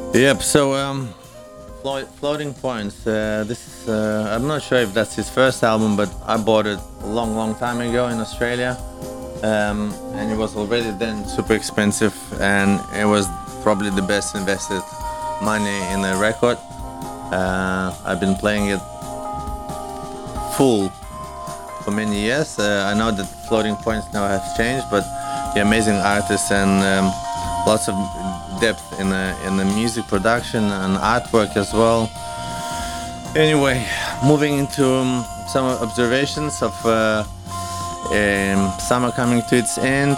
Yep. So, Floating Points. I'm not sure if that's his first album, but I bought it a long, long time ago in Australia, and it was already then super expensive, and it was probably the best invested money in a record. I've been playing it full for many years. I know that Floating Points now have changed, but the amazing artists and lots of depth in the music production and artwork as well. Anyway, moving into some observations of summer coming to its end.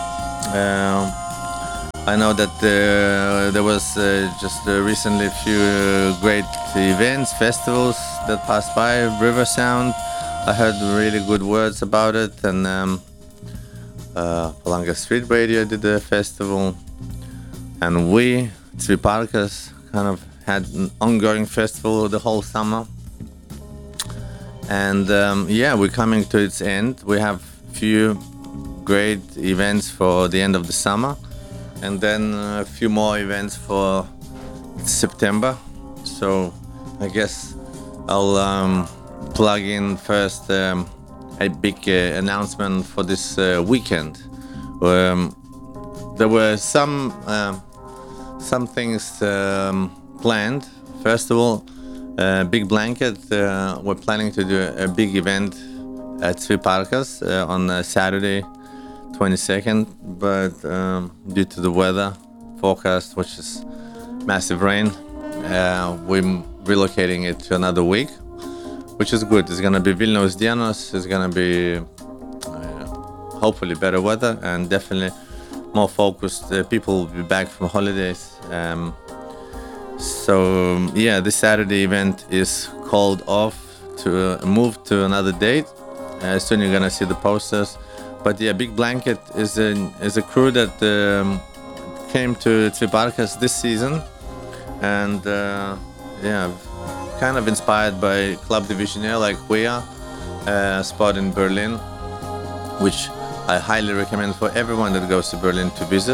I know that there was just recently a few great events, festivals that passed by. River Sound, I heard really good words about it, and Palanga Street Radio did a festival, and we, Three Parkas, kind of had an ongoing festival the whole summer. And yeah, we're coming to its end. We have few great events for the end of the summer, and then a few more events for September. So I guess I'll plug in first a big announcement for this weekend. There were some things planned. First of all, Big Blanket, we're planning to do a big event at Three Parkas on Saturday 22nd, but due to the weather forecast, which is massive rain, we're relocating it to another week, which is good. It's going to be Vilnius Dienos. It's going to be hopefully better weather and definitely more focused. People will be back from holidays. So yeah, this Saturday event is called off to move to another date. Soon you're going to see the posters. But yeah, Big Blanket is a crew that came to Three Parkas this season, and yeah, kind of inspired by Club Divisionaire, like we are, a spot in Berlin, which I highly recommend for everyone that goes to Berlin to visit,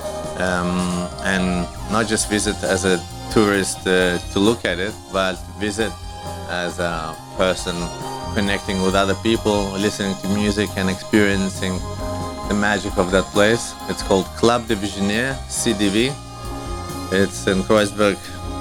and not just visit as a tourist to look at it, but visit as a person connecting with other people, listening to music and experiencing the magic of that place. It's called Club Divisionaire, CDV. It's in Kreuzberg.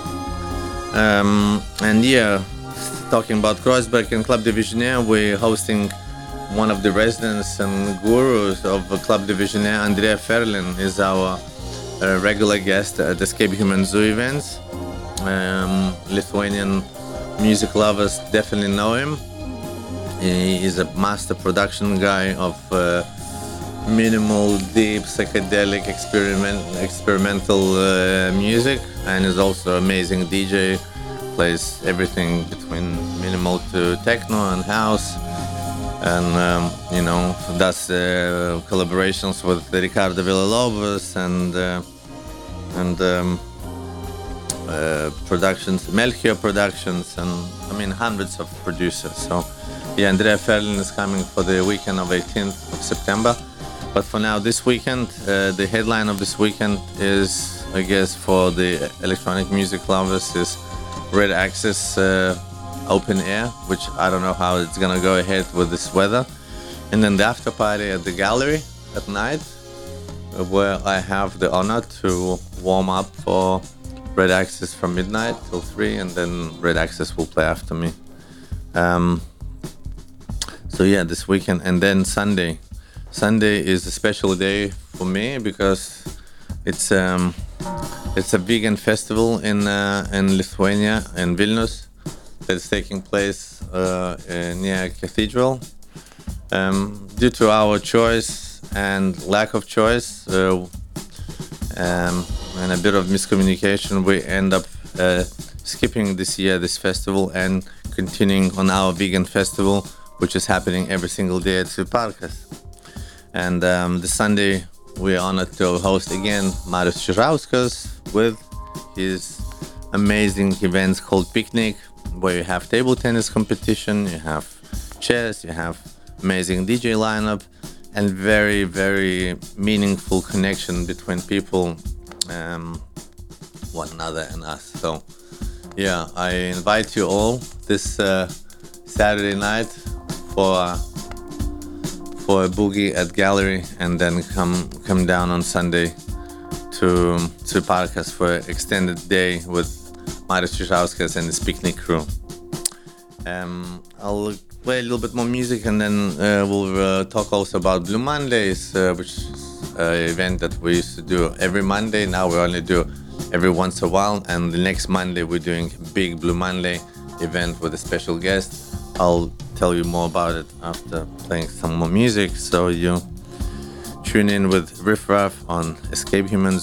And yeah, talking about Kreuzberg and Club Divisionaire, we're hosting one of the residents and gurus of Club Divisionaire. Andrea Ferlin is our regular guest at Escape Human Zoo events. Lithuanian music lovers definitely know him. He is a master production guy of minimal, deep, psychedelic, experimental music, and is also amazing DJ. Plays everything between minimal to techno and house, and you know, does collaborations with Ricardo Villalobos and productions, Melchior Productions, and I mean hundreds of producers. So yeah, Andrea Ferlin is coming for the weekend of 18th of September. But for now, this weekend, the headline of this weekend is, I guess, for the electronic music lovers, is Red Access Open Air, which I don't know how it's gonna go ahead with this weather. And then the after party at the gallery at night, where I have the honor to warm up for Red Access from midnight till 3, and then Red Access will play after me. So yeah, this weekend, and then Sunday. Sunday is a special day for me because it's a vegan festival in Lithuania, in Vilnius, that's taking place near Cathedral. Due to our choice and lack of choice and a bit of miscommunication, we end up skipping this year this festival and continuing on our vegan festival, which is happening every single day at Three Parkas. And this Sunday, we're honored to host again Marius Čirauskas with his amazing events called Picnic, where you have table tennis competition, you have chess, you have amazing DJ lineup, and very, very meaningful connection between people one another and us. So yeah, I invite you all this Saturday night for a boogie at Gallery, and then come down on Sunday to Parkas for an extended day with Marius Čižauskas and his picnic crew. I'll play a little bit more music, and then we'll talk also about Blue Mondays, which is an event that we used to do every Monday. Now we only do every once in a while, and the next Monday we're doing a big Blue Monday event with a special guest. I'll tell you more about it after playing some more music, so you tune in with Riff Raff on Escape Human Zone.